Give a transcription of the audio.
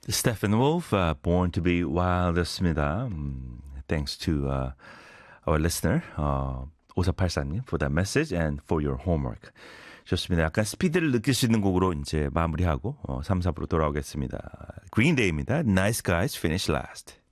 Steppenwolf, Born to be Wild였습니다. Thanks to our listener, 5484님, for that message and for your homework. 좋습니다. 약간 스피드를 느낄 수 있는 곡으로 이제 마무리하고 3, 4부로 돌아오겠습니다. Green Day입니다. Nice Guys Finish Last.